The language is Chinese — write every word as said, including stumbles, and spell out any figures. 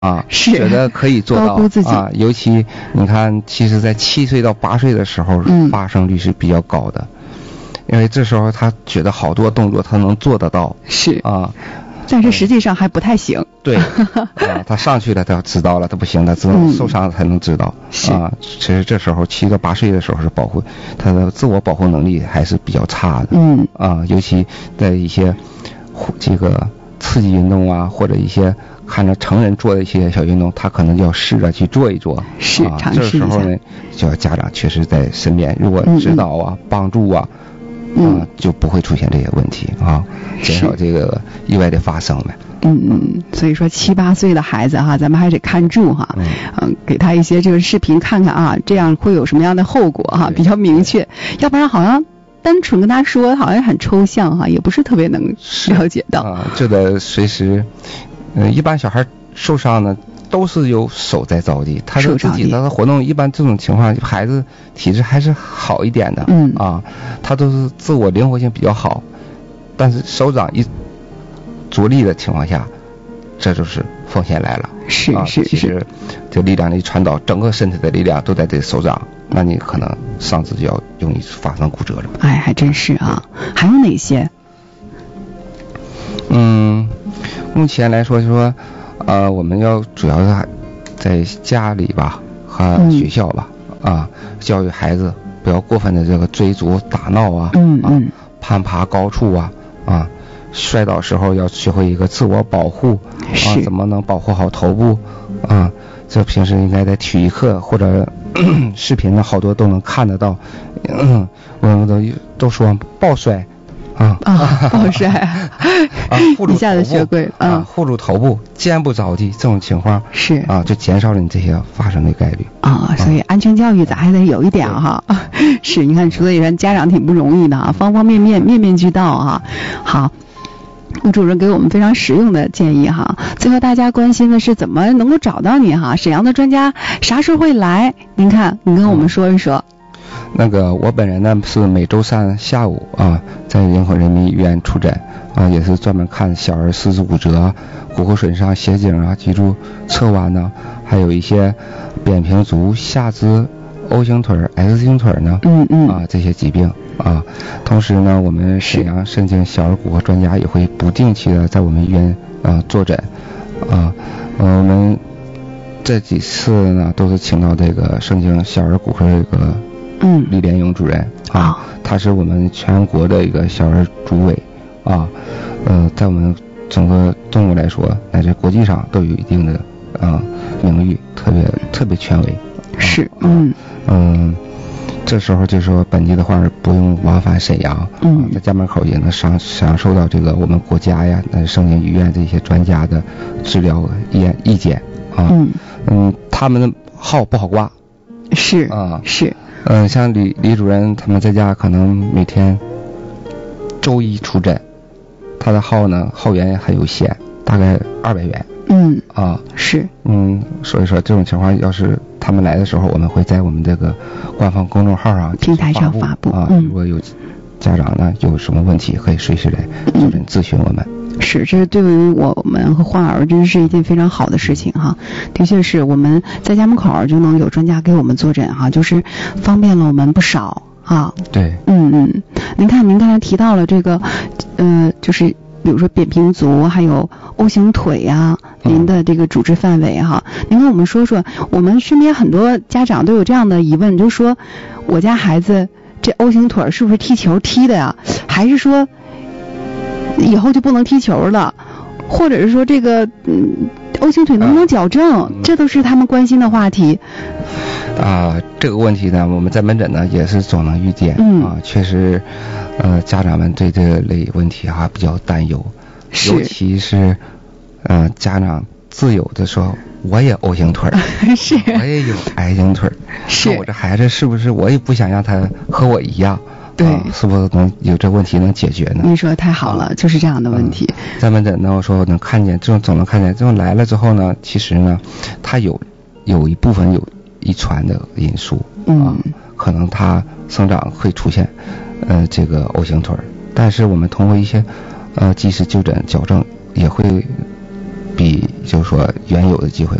啊， 是觉得可以做到高估自己啊。尤其你看，其实在七岁到八岁的时候， 嗯发生率是比较高的，因为这时候他觉得好多动作他能做得到， 是啊。 但是实际上还不太行。 对，啊，他上去了，他知道了，他不行，他只能受伤了才能知道。 是啊，其实这时候七到八岁的时候是保护他的自我保护能力还是比较差的。 嗯啊，尤其在一些这个刺激运动啊，或者一些看着成人做的一些小运动，他可能就要试着去做一做。 是， 啊， 尝试一下。 这时候呢，就要家长确实在身边，如果指导啊、 嗯、 帮助啊。 嗯、 啊，就不会出现这些问题啊，减少这个意外的发生呗。 嗯嗯，所以说七八岁的孩子哈，咱们还得看住哈，嗯、呃，给他一些这个视频看看啊，这样会有什么样的后果哈，比较明确。要不然好像单纯跟他说，好像很抽象哈，也不是特别能了解到。 啊，这得随时，嗯、呃，一般小孩受伤呢。都是有手在着地，他的自己他的活动一般这种情况，孩子体质还是好一点的， 嗯啊，他都是自我灵活性比较好，但是手掌一着力的情况下，这就是风险来了。 是啊、 是是， 其实这力量一传导，整个身体的力量都在这手掌，那你可能上肢就要容易发生骨折了。 哎，还真是啊。还有哪些？ 嗯，目前来说就说。呃，我们要主要是在家里吧和学校吧、嗯、啊，教育孩子不要过分的这个追逐打闹啊， 嗯嗯， 啊攀爬高处啊啊，摔倒时候要学会一个自我保护啊，怎么能保护好头部啊？这平时应该在体育课或者视频呢，好多都能看得到。嗯，我们都都说抱摔。啊啊，抱摔啊，护住一下子学会了啊，护住头部，肩不着地，这种情况是啊，就减少了你这些发生的概率啊。所以安全教育咱还得有一点哈。是，你看，所以说家长挺不容易的啊，方方面面面面俱到啊。好。吴主任给我们非常实用的建议哈。最后大家关心的是怎么能够找到你哈？沈阳的专家啥时候会来？您看，你跟我们说一说。 嗯那个我本人呢是每周三下午啊，在营口人民医院出诊啊，也是专门看小儿四肢骨折、骨骼损伤、斜颈啊、脊柱侧弯呢，还有一些扁平足、下肢 O 型腿、S 型腿呢， 嗯嗯啊这些疾病啊。同时呢，我们沈阳盛京小儿骨科专家也会不定期的在我们医院啊坐诊啊，我们这几次呢都是请到这个盛京小儿骨科这个。 嗯， 李连勇主任啊，他是我们全国的一个小儿主委啊，呃，在我们整个动物来说，乃至国际上都有一定的啊名誉，特别特别权威。 是，嗯嗯，这时候就说本地的话不用往返沈阳， 嗯， 在家门口也能享享受到这个我们国家呀、那盛京医院这些专家的治疗意意见啊。 嗯嗯，他们的号不好挂。 是啊， 是。 嗯，像李李主任他们在家可能每天周一出诊，他的号呢号源很有限，大概二百元。 嗯啊是嗯，所以说这种情况要是他们来的时候，我们会在我们这个官方公众号上平台上发布啊、 嗯。 如果有家长呢有什么问题，可以随时来坐诊咨询我们。 是，这对于我们和患儿真是一件非常好的事情哈。的确是我们在家门口就能有专家给我们坐诊哈，就是方便了我们不少啊。 对， 嗯嗯，您看您刚才提到了这个，呃，就是比如说扁平足，还有 O 型腿呀、啊，您的这个主治范围哈，嗯、您跟我们说说，我们身边很多家长都有这样的疑问，就说我家孩子这 O 型腿是不是踢球踢的呀？还是说以后就不能踢球了，或者是说这个嗯 O 型腿能不能矫正、啊、这都是他们关心的话题啊。这个问题呢我们在门诊呢也是总能遇见、嗯、啊，确实呃家长们对这类问题哈、啊、比较担忧，尤其是呃家长自有的说我也 O 型腿是我也有 I 型腿， 是我这孩子是不是我也不想让他和我一样， 对、 啊，是不是能有这问题能解决呢？ 你说太好了、啊、就是这样的问题、 嗯、在门诊呢我说我能看见这种总能看见这种来了之后呢，其实呢他有有一部分有遗传的因素啊、 嗯， 可能他生长会出现呃这个 O 型腿，但是我们通过一些呃及时就诊矫正也会比就是说原有的机会